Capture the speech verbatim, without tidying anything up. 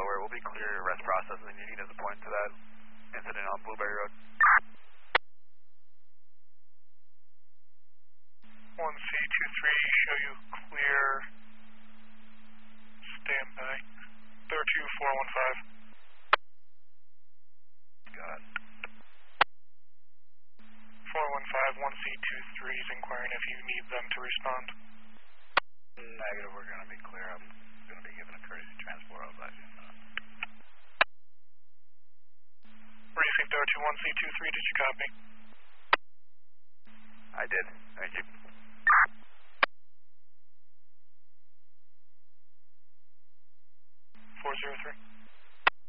Delaware. We'll be clear arrest process and you need us to point to that incident on Blueberry Road. one C two three, show you clear. Stand by. Third two four one five. Got it. four one five, one C two three is inquiring if you need them to respond. Negative, we're going to be clear. I'm going to be given a courtesy transport. I was actually not. Received R two one C two three, did you copy? I did. Thank you. four zero three.